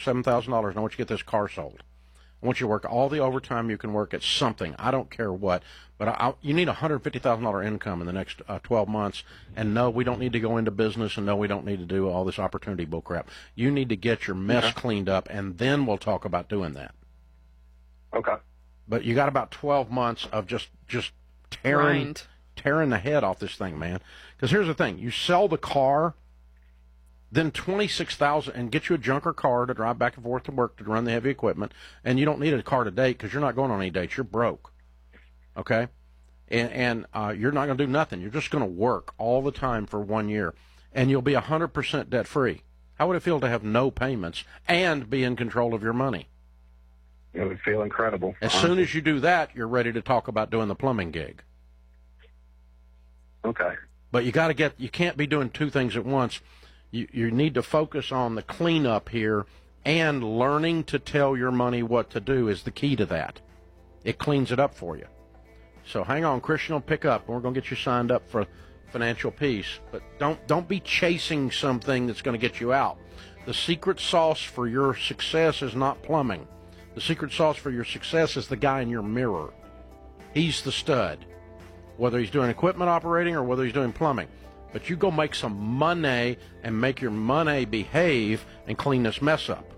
$7,000, and I want you to get this car sold. I want you to work all the overtime you can work at something. I don't care what. But you need a $150,000 income in the next 12 months. And no, we don't need to go into business, and no, we don't need to do all this opportunity bullcrap. You need to get your mess cleaned up, and then we'll talk about doing that. Okay. But you got about 12 months of just tearing the head off this thing, man. Because here's the thing. You sell the car, then $26,000, and get you a junker car to drive back and forth to work to run the heavy equipment, and you don't need a car to date because you're not going on any dates. You're broke, okay? And you're not going to do nothing. You're just going to work all the time for 1 year, and you'll be 100% debt-free. How would it feel to have no payments and be in control of your money? It would feel incredible. As soon as you do that, you're ready to talk about doing the plumbing gig. Okay. But you can't be doing two things at once. You need to focus on the cleanup here, and learning to tell your money what to do is the key to that. It cleans it up for you. So hang on, Christian will pick up, and we're going to get you signed up for Financial Peace. But don't be chasing something that's going to get you out. The secret sauce for your success is not plumbing. The secret sauce for your success is the guy in your mirror. He's the stud, whether he's doing equipment operating or whether he's doing plumbing. But you go make some money and make your money behave and clean this mess up.